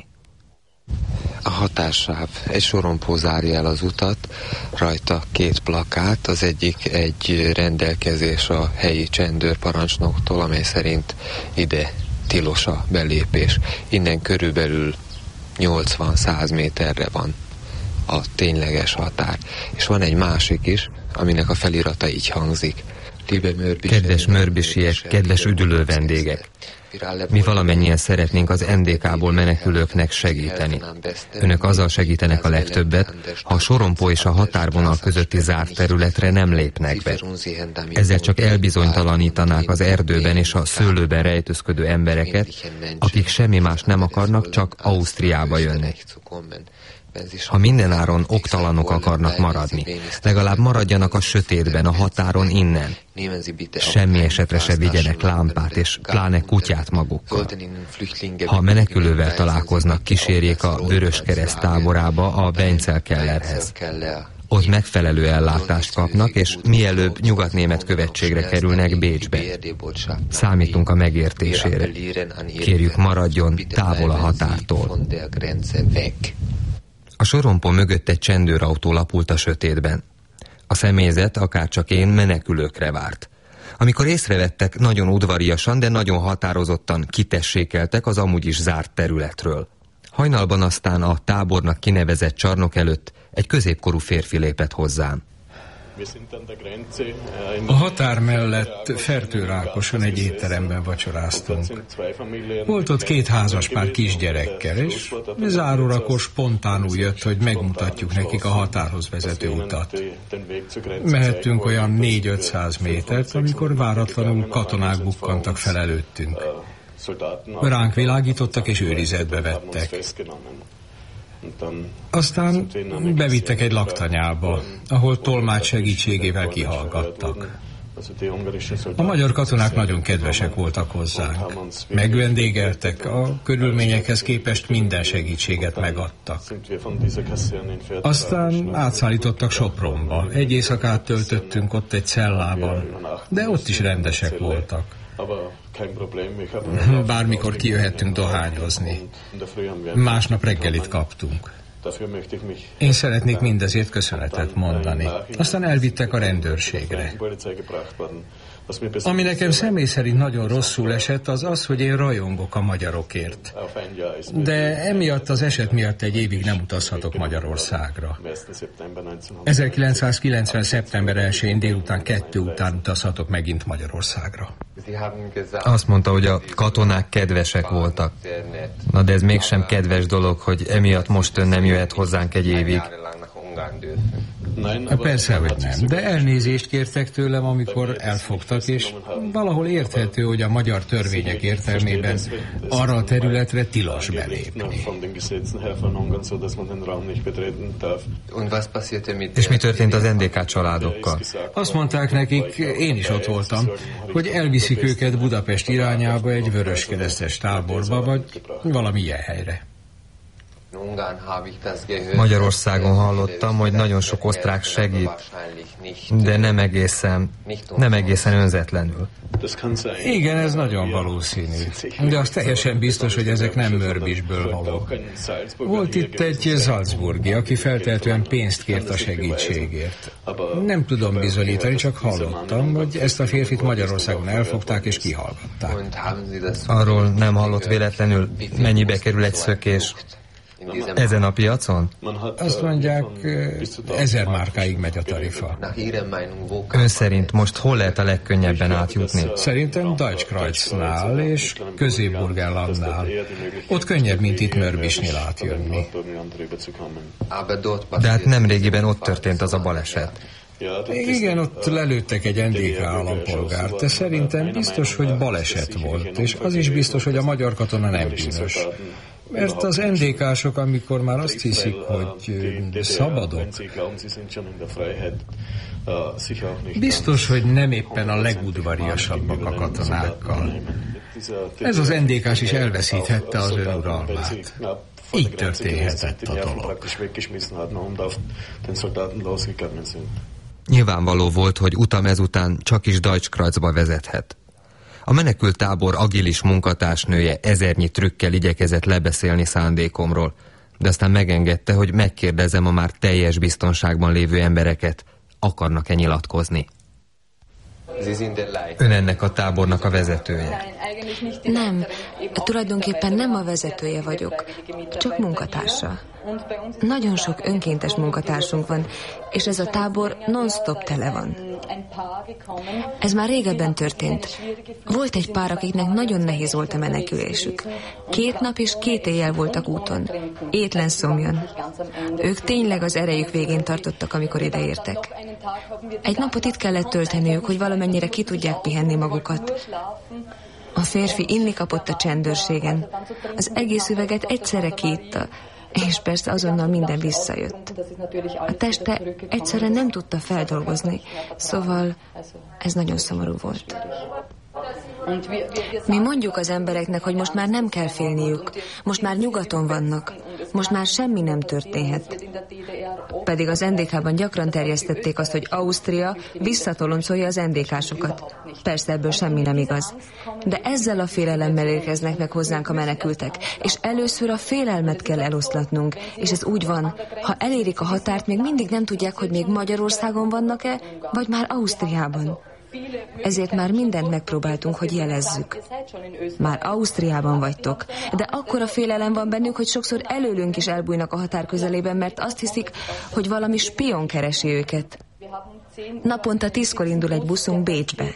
A határsáv egy sorompó zárja el az utat, rajta két plakát, az egyik egy rendelkezés a helyi csendőrparancsnoktól, amely szerint ide tilos a belépés. Innen körülbelül nyolcvan-száz méterre van a tényleges határ. És van egy másik is, aminek a felirata így hangzik. Kedves mörbisiek, kedves üdülő vendégek! Mi valamennyien szeretnénk az en dé ká-ból menekülőknek segíteni. Önök azzal segítenek a legtöbbet, ha a sorompó és a határvonal közötti zárt területre nem lépnek be. Ezzel csak elbizonytalanítanák az erdőben és a szőlőben rejtőzködő embereket, akik semmi más nem akarnak, csak Ausztriába jönni. Ha mindenáron oktalanok akarnak maradni, legalább maradjanak a sötétben, a határon innen. Semmi esetre se vigyenek lámpát, és pláne kutyát magukkal. Ha a menekülővel találkoznak, kísérjék a Vöröskereszt táborába, a Benzel-Kellerhez. Ott megfelelő ellátást kapnak, és mielőbb nyugatnémet követségre kerülnek Bécsbe. Számítunk a megértésére. Kérjük, maradjon távol a határtól. A sorompó mögött egy csendőrautó lapult a sötétben. A személyzet, akárcsak én, menekülőkre várt. Amikor észrevettek, nagyon udvariasan, de nagyon határozottan kitessékeltek az amúgy is zárt területről. Hajnalban aztán a tábornak kinevezett csarnok előtt egy középkorú férfi lépett hozzám.
A határ mellett Fertőrákoson egy étteremben vacsoráztunk. Volt ott két házaspár kisgyerekkel, és zárórakor spontánul jött, hogy megmutatjuk nekik a határhoz vezető utat. Mehettünk olyan négy-ötszáz métert, amikor váratlanul katonák bukkantak fel előttünk. Ránk világítottak és őrizetbe vettek. Aztán bevittek egy laktanyába, ahol tolmács segítségével kihallgattak. A magyar katonák nagyon kedvesek voltak hozzánk. Megvendégeltek, a körülményekhez képest minden segítséget megadtak. Aztán átszállítottak Sopronba. Egy éjszakát töltöttünk ott egy cellában, de ott is rendesek voltak. Bármikor kijöhettünk dohányozni. Másnap reggelit kaptunk. Én szeretnék mindezért köszönetet mondani. Aztán elvittek a rendőrségre. Ami nekem személy szerint nagyon rosszul esett, az az, hogy én rajongok a magyarokért. De emiatt az eset miatt egy évig nem utazhatok Magyarországra. ezerkilencszázkilencven. szeptember elsején délután kettő után utazhatok megint Magyarországra.
Azt mondta, hogy a katonák kedvesek voltak. Na de ez mégsem kedves dolog, hogy emiatt most ön nem jöhet hozzánk egy évig.
Persze, hogy nem, de elnézést kértek tőlem, amikor elfogtak, és valahol érthető, hogy a magyar törvények értelmében arra a területre tilos belépni.
És mi történt az en dé ká családokkal?
Azt mondták nekik, én is ott voltam, hogy elviszik őket Budapest irányába egy vöröskeresztes táborba, vagy valami ilyen helyre.
Magyarországon hallottam, hogy nagyon sok osztrák segít, de nem egészen, nem egészen önzetlenül.
Igen, ez nagyon valószínű. De az teljesen biztos, hogy ezek nem Mörbisből valók. Volt itt egy salzburgi, aki feltehetően pénzt kért a segítségért. Nem tudom bizonyítani, csak hallottam, hogy ezt a férfit Magyarországon elfogták és kihallgatták.
Arról nem hallott véletlenül, mennyibe kerül egy szökés ezen a piacon?
Azt mondják, ezer márkáig megy a tarifa.
Ön szerint most hol lehet a legkönnyebben átjutni?
Szerintem Deutschkreuznál és Közép-Burgenlandnál. Ott könnyebb, mint itt Mörbisnél átjönni.
De hát nemrégiben ott történt az a baleset.
Igen, ott lelőttek egy en dé ká állampolgárt, de szerintem biztos, hogy baleset volt, és az is biztos, hogy a magyar katona nem bűnös. Mert az en dé ká-sok, amikor már azt hiszik, hogy szabadok, biztos, hogy nem éppen a legudvariasabbak a katonákkal. Ez az en dé ká-s is elveszíthette az önuralmát. Így történhetett a dolog.
Nyilvánvaló volt, hogy utam ezután csak is Deutschkreuzba vezethet. A menekült tábor agilis munkatársnője ezernyi trükkel igyekezett lebeszélni szándékomról, de aztán megengedte, hogy megkérdezem a már teljes biztonságban lévő embereket, akarnak-e nyilatkozni. Ön ennek a tábornak a vezetője?
Nem, tulajdonképpen nem a vezetője vagyok, csak munkatársa. Nagyon sok önkéntes munkatársunk van, és ez a tábor non-stop tele van. Ez már régebben történt. Volt egy pár, akiknek nagyon nehéz volt a menekülésük. Két nap és két éjjel voltak úton. Étlen szomjan. Ők tényleg az erejük végén tartottak, amikor ideértek. Egy napot itt kellett tölteniük, hogy valamennyire ki tudják pihenni magukat. A férfi inni kapott a csendőrségen. Az egész üveget egyszerre kiitta, és persze azonnal minden visszajött. A teste egyszerűen nem tudta feldolgozni, szóval ez nagyon szomorú volt. Mi mondjuk az embereknek, hogy most már nem kell félniük, most már nyugaton vannak, most már semmi nem történhet. Pedig az en dé ká-ban gyakran terjesztették azt, hogy Ausztria visszatoloncolja az en dé ká-sokat. Persze ebből semmi nem igaz. De ezzel a félelemmel érkeznek meg hozzánk a menekültek, és először a félelmet kell eloszlatnunk, és ez úgy van, ha elérik a határt, még mindig nem tudják, hogy még Magyarországon vannak-e, vagy már Ausztriában. Ezért már mindent megpróbáltunk, hogy jelezzük. Már Ausztriában vagytok, de akkora félelem van bennük, hogy sokszor előlünk is elbújnak a határ közelében, mert azt hiszik, hogy valami spion keresi őket. Naponta tízkor indul egy buszunk Bécsbe.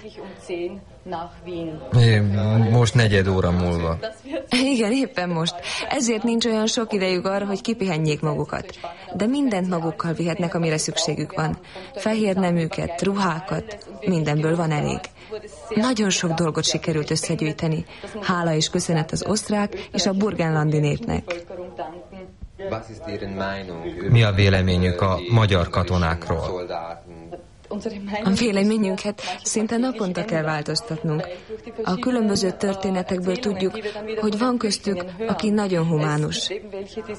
É, most negyed óra múlva.
Igen, éppen most. Ezért nincs olyan sok idejük arra, hogy kipihenjék magukat. De mindent magukkal vihetnek, amire szükségük van. Fehér neműket, ruhákat, mindenből van elég. Nagyon sok dolgot sikerült összegyűjteni. Hála és köszönet az osztrák és a burgenlandi népnek.
Mi a véleményük a magyar katonákról?
A véleményünket szinte naponta kell változtatnunk. A különböző történetekből tudjuk, hogy van köztük, aki nagyon humánus.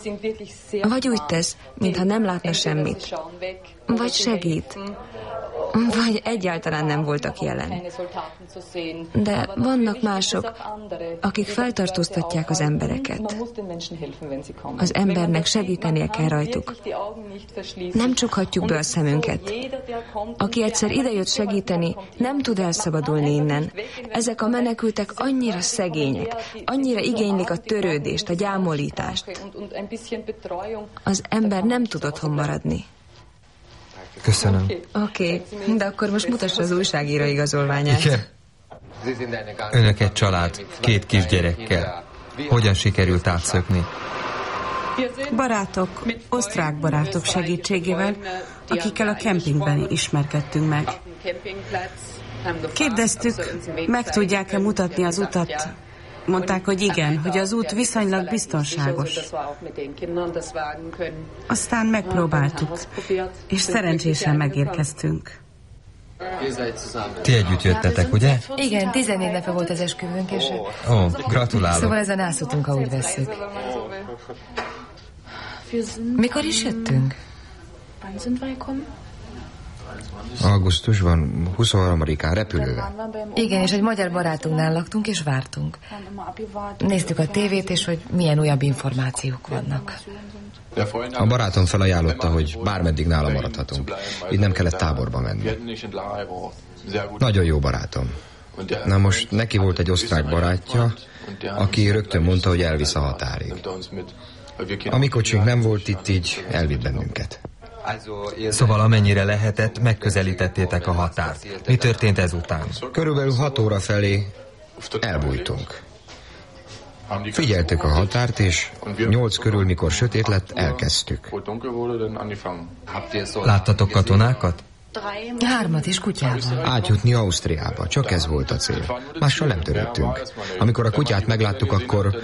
Vagy úgy tesz, mintha nem látna semmit. Vagy segít.
Vagy egyáltalán nem voltak jelen. De vannak mások, akik feltartóztatják az embereket. Az embernek segítenie kell rajtuk. Nem csukhatjuk be a szemünket. Aki egyszer idejött segíteni, nem tud elszabadulni innen. Ezek a menekültek annyira szegények, annyira igénylik a törődést, a gyámolítást. Az ember nem tud otthon maradni.
Köszönöm.
Oké, okay, de akkor most mutassa az újságíró igazolványát.
Igen. Önök egy család, két kisgyerekkel. Hogyan sikerült átszökni?
Barátok, osztrák barátok segítségével, akikkel a kempingben ismerkedtünk meg. Kérdeztük, meg tudják-e mutatni az utat? Mondták, hogy igen, hogy az út viszonylag biztonságos. Aztán megpróbáltuk, és szerencsésen megérkeztünk.
Ti együtt jöttetek, ugye?
Igen, tizennégy napja volt az esküvőnk, és...
Ó, gratulálok.
Szóval ezen ászutunk, ahogy vesszük. Mikor is jöttünk?
Augusztusban, huszonharmadikán repülővel.
Igen, és egy magyar barátunknál laktunk, és vártunk. Néztük a tévét, és hogy milyen újabb információk vannak.
A barátom felajánlotta, hogy bármeddig nála maradhatunk. Így nem kellett táborba menni. Nagyon jó barátom. Na most neki volt egy osztrák barátja, aki rögtön mondta, hogy elvisz a határig. A mi kocsink nem volt itt, így elvitt bennünket.
Szóval amennyire lehetett, megközelítettétek a határt. Mi történt ezután?
Körülbelül hat óra felé elbújtunk. Figyeltük a határt, és nyolc körül, mikor sötét lett, elkezdtük.
Láttatok katonákat?
Hármat is kutyával.
Átjutni Ausztriába, csak ez volt a cél. Mással nem törődtünk. Amikor a kutyát megláttuk, akkor...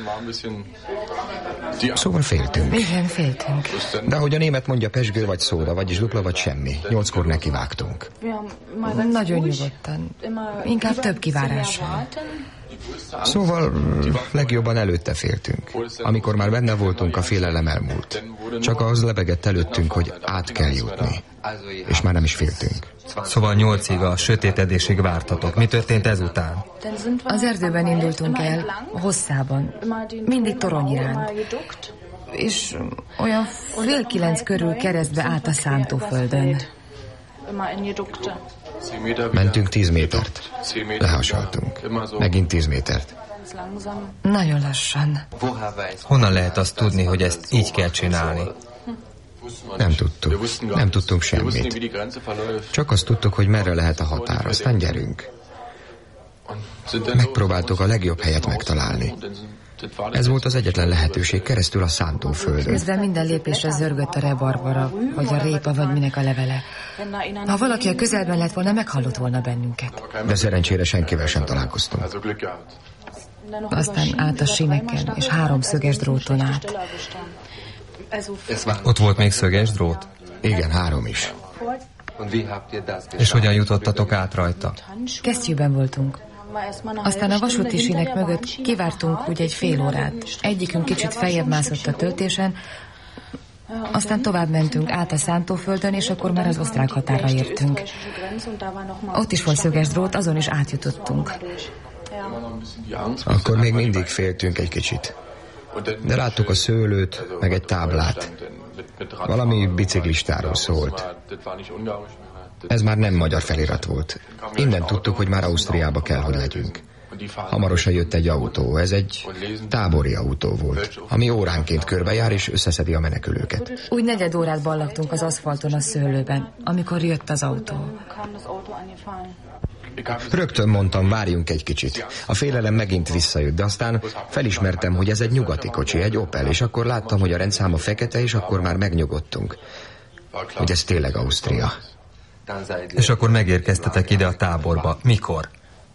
Szóval féltünk.
Igen, féltünk.
De ahogy a német mondja, pezsgő vagy szóda, vagyis dupla vagy semmi. Nyolckor nekivágtunk.
Nagyon nyugodtan. Inkább több kivárással.
Szóval legjobban előtte féltünk. Amikor már benne voltunk, a félelem elmúlt. Csak az lebegett előttünk, hogy át kell jutni. És már nem is féltünk.
Szóval nyolcig a sötétedésig vártatok. Mi történt ezután?
Az erdőben indultunk el, hosszában. Mindig torony iránt. És olyan fél kilenc körül keresztbe át a szántóföldön.
Mentünk tíz métert. Lehasaltunk. Megint tíz métert.
Nagyon lassan.
Honnan lehet azt tudni, hogy ezt így kell csinálni?
Nem tudtuk. Nem tudtunk semmit. Csak azt tudtuk, hogy merre lehet a határ. Aztán gyerünk. Megpróbáltuk a legjobb helyet megtalálni. Ez volt az egyetlen lehetőség, keresztül a szántóföldön.
Közben minden lépésre zörgött a rebarbara, vagy a répa, vagy minek a levele. Ha valaki a közelben lett volna, meghallott volna bennünket.
De szerencsére senkivel sem találkoztunk.
Aztán át a síneken, és három szöges dróton át.
Ott volt még szöges drót?
Igen, három is.
És hogyan jutottatok át rajta?
Kesztyűben voltunk. Aztán a vasúti sínek mögött kivártunk úgy egy fél órát. Egyikünk kicsit feljebb mászott a töltésen, aztán tovább mentünk át a szántóföldön, és akkor már az osztrák határra értünk. Ott is volt szöges drót, azon is átjutottunk.
Akkor még mindig féltünk egy kicsit. De láttuk a szőlőt, meg egy táblát. Valami biciklistáról szólt. Ez már nem magyar felirat volt. Innen tudtuk, hogy már Ausztriába kell, hogy legyünk. Hamarosan jött egy autó. Ez egy tábori autó volt, ami óránként körbejár és összeszedi a menekülőket.
Úgy negyed órát ballagtunk az aszfalton a szőlőben, amikor jött az autó.
Rögtön mondtam, várjunk egy kicsit. A félelem megint visszajött, de aztán felismertem, hogy ez egy nyugati kocsi, egy Opel, és akkor láttam, hogy a rendszáma fekete, és akkor már megnyugodtunk, hogy ez tényleg Ausztria.
És akkor megérkeztetek ide a táborba. Mikor?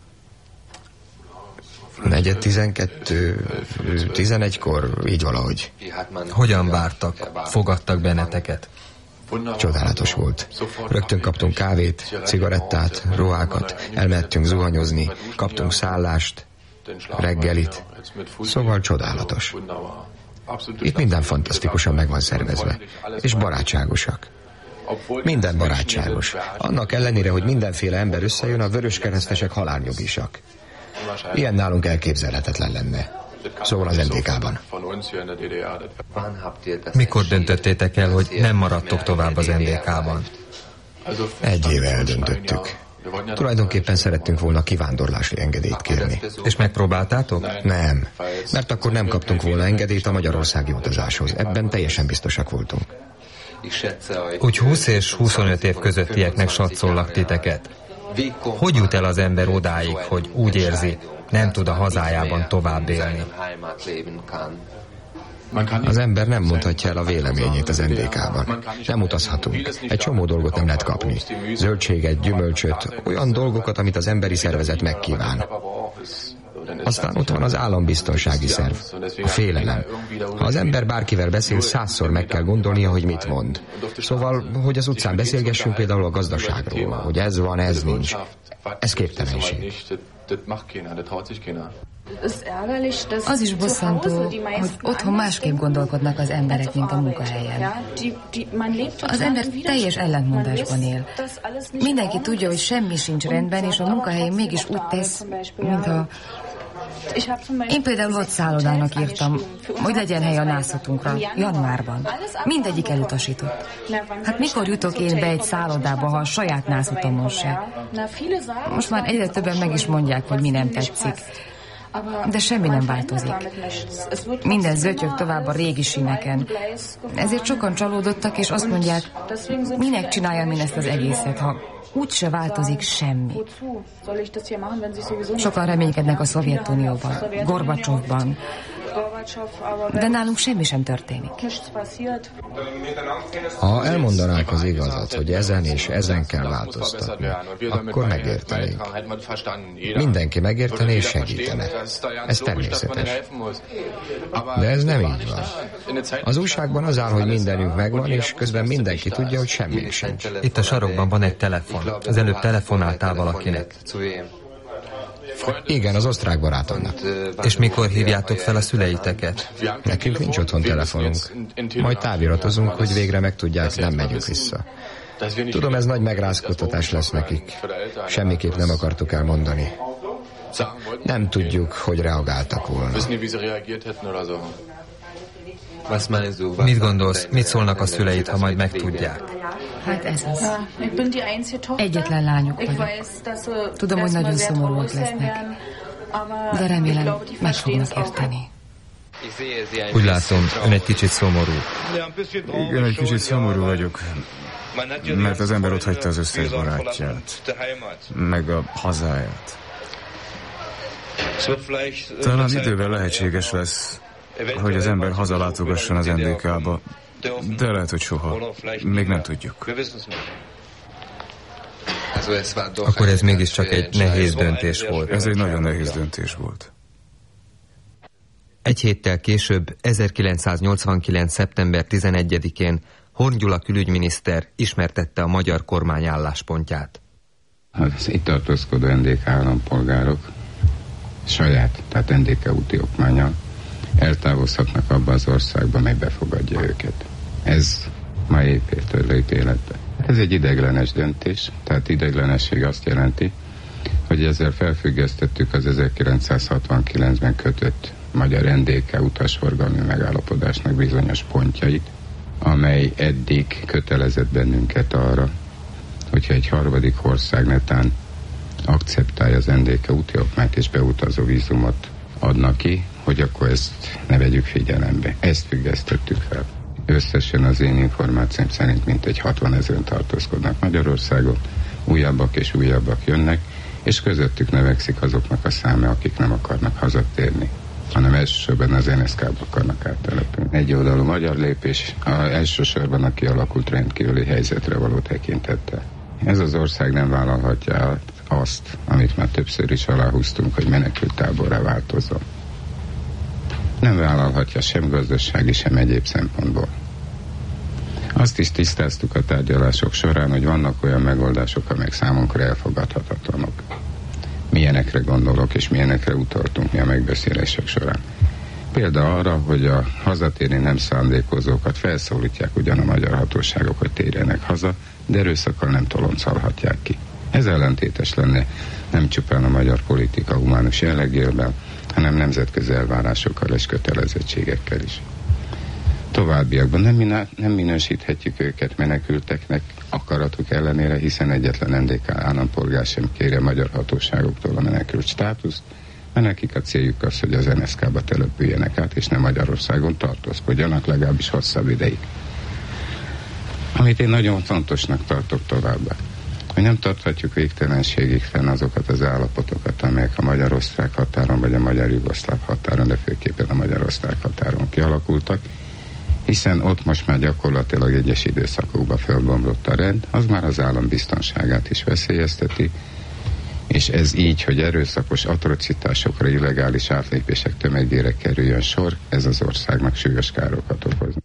Negyed tizenkettő, tizenegykor, így valahogy.
Hogyan vártak? Fogadtak benneteket?
Csodálatos volt. Rögtön kaptunk kávét, cigarettát, ruhákat, elmettünk zuhanyozni, kaptunk szállást, reggelit. Szóval csodálatos. Itt minden fantasztikusan meg van szervezve, és barátságosak. Minden barátságos. Annak ellenére, hogy mindenféle ember összejön, a vöröskeresztesek halálnyogisak. Ilyen nálunk elképzelhetetlen lenne. Szóval az en dé ká-ban.
Mikor döntöttétek el, hogy nem maradtok tovább az en dé ká-ban?
Egy éve eldöntöttük. Tulajdonképpen szerettünk volna kivándorlási engedélyt kérni.
És megpróbáltátok?
Nem, mert akkor nem kaptunk volna engedélyt a magyarországi utazáshoz. Ebben teljesen biztosak voltunk.
Úgy húsz és huszonöt év közöttieknek satszolnak titeket. Hogy jut el az ember odáig, hogy úgy érzi, nem tud a hazájában tovább élni?
Az ember nem mondhatja el a véleményét az en dé ká-ban. Nem utazhatunk. Egy csomó dolgot nem lehet kapni. Zöldséget, gyümölcsöt, olyan dolgokat, amit az emberi szervezet megkíván. Aztán ott van az állambiztonsági szerv, a félelem. Ha az ember bárkivel beszél, százszor meg kell gondolnia, hogy mit mond. Szóval, hogy az utcán beszélgessünk például a gazdaságról, hogy ez van, ez nincs. Ez képtelenség.
Az is bosszantó, hogy otthon másképp gondolkodnak az emberek, mint a munkahelyen. Az ember teljes ellentmondásban él. Mindenki tudja, hogy semmi sincs rendben, és a munkahelyén mégis úgy tesz, mintha... Én például ott szállodának írtam, hogy legyen hely a nászatunkra, januárban. Mindegyik elutasított. Hát mikor jutok én be egy szállodába, ha a saját nászatomon se? Most már egyre többen meg is mondják, hogy mi nem tetszik. De semmi nem változik. Minden zötyög tovább a régi síneken. Ezért sokan csalódottak, és azt mondják, minek csináljam én ezt az egészet, ha úgyse változik semmi. Sokan reménykednek a Szovjetunióban, Gorbacsovban, de nálunk semmi sem történik.
Ha elmondanák az igazat, hogy ezen és ezen kell változtatni, akkor megértenénk. Mindenki megértené és segítene. Ez természetes. De ez nem így van. Az újságban az áll, hogy mindenünk megvan, és közben mindenki tudja, hogy semmi sincs.
Itt a sarokban van egy telefon. Az előbb telefonáltál valakinek.
Igen, az osztrák barátomnak.
És mikor hívjátok fel a szüleiteket?
Nekünk nincs otthon telefonunk. Majd táviratozunk, hogy végre megtudják, nem megyünk vissza. Tudom, ez nagy megrázkódtatás lesz nekik. Semmiképp nem akartuk elmondani. Nem tudjuk, hogy reagáltak volna.
Mit gondolsz, mit szólnak a szüleid, ha majd megtudják?
Hát ez az. Egyetlen lányuk vagyok. Tudom, hogy nagyon szomorúak lesznek, de remélem meg fognak érteni.
Úgy látom, ön egy kicsit szomorú.
Igen, egy kicsit szomorú vagyok, mert az ember ott hagyta az összes barátját, meg a hazáját. Talán idővel lehetséges lesz, hogy az ember hazalátogasson az en dé ká-ba, de lehet, hogy soha. Még nem tudjuk.
Akkor ez mégiscsak egy nehéz döntés volt.
Ez egy nagyon nehéz döntés volt.
Egy héttel később, ezerkilencszáznyolcvankilenc. szeptember tizenegyedikén Horn Gyula külügyminiszter ismertette a magyar kormány álláspontját.
Az itt tartózkodó en dé ká állampolgárok saját, tehát en dé ká úti okmánnyal eltávozhatnak abba az országba, mely befogadja őket. Ez ma épp ért ítéletbe. Ez egy ideiglenes döntés, tehát ideiglenesség azt jelenti, hogy ezzel felfüggesztettük az ezerkilencszázhatvankilencben kötött magyar en dé ká utasforgalmi megállapodásnak bizonyos pontjait, amely eddig kötelezett bennünket arra, hogyha egy harmadik ország netán akceptálja az en dé ká úti okmányt és beutazó vízumot adnak ki, hogy akkor ezt ne vegyük figyelembe. Ezt függesztettük fel. Összesen az én információm szerint mintegy hatvanezren tartózkodnak Magyarországon, újabbak és újabbak jönnek, és közöttük növekszik azoknak a száma, akik nem akarnak hazatérni, hanem elsősorban az en es ká-ba akarnak áttelepülni. Egy oldalú magyar lépés a, elsősorban a kialakult rendkívüli helyzetre való tekintettel. Ez az ország nem vállalhatja el azt, amit már többször is aláhúztunk, hogy menekülttáborrá változzon. Nem vállalhatja sem gazdasági, sem egyéb szempontból. Azt is tisztáztuk a tárgyalások során, hogy vannak olyan megoldások, amelyek számunkra elfogadhatatlanok. Milyenekre gondolok, és milyenekre utaltunk mi a megbeszélések során. Példa arra, hogy a hazatérni nem szándékozókat felszólítják ugyan a magyar hatóságok, hogy térjenek haza, de erőszakkal nem toloncolhatják ki. Ez ellentétes lenne nem csupán a magyar politika humánus jellegében, hanem nemzetközi elvárásokkal és kötelezettségekkel is. Továbbiakban nem, miná, nem minősíthetjük őket menekülteknek akaratuk ellenére, hiszen egyetlen en dé ká állampolgár sem kéri a magyar hatóságoktól a menekült státuszt, mert nekik a céljuk az, hogy az en es ká-ba települjenek át, és nem Magyarországon tartózkodjanak legalábbis hosszabb ideig. Amit én nagyon fontosnak tartok továbbá, hogy nem tarthatjuk végtelenségig fenn azokat az állapotokat, amelyek a magyar-osztrák határon, vagy a magyar-jugoszláv határon, de főképpen a magyar-osztrák határon kialakultak, hiszen ott most már gyakorlatilag egyes időszakokban fölbomlott a rend, az már az állam biztonságát is veszélyezteti, és ez így, hogy erőszakos atrocitásokra, illegális átlépések tömegére kerüljön sor, ez az országnak súlyos károkat okoz.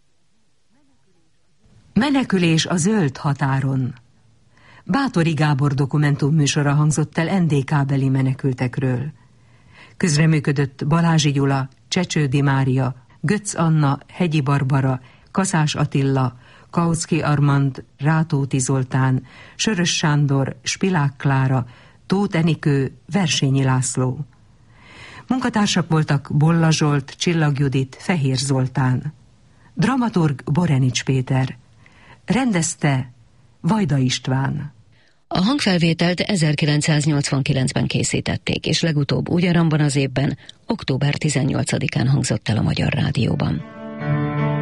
Menekülés a zöld határon. Báthori Gábor dokumentumműsora hangzott el en dé ká-beli menekültekről. Közreműködött Balázsi Gyula, Csecsődi Mária, Götz Anna, Hegyi Barbara, Kaszás Attila, Kautsky Armand, Rátóti Zoltán, Sörös Sándor, Spilák Klára, Tóth Enikő, Versényi László. Munkatársak voltak Bolla Zsolt, Csillag Judit, Fehér Zoltán. Dramaturg Borenics Péter. Rendezte Vajda István.
A hangfelvételt ezerkilencszáznyolcvankilencben készítették, és legutóbb ugyanabban az évben, október tizennyolcadikán hangzott el a Magyar Rádióban.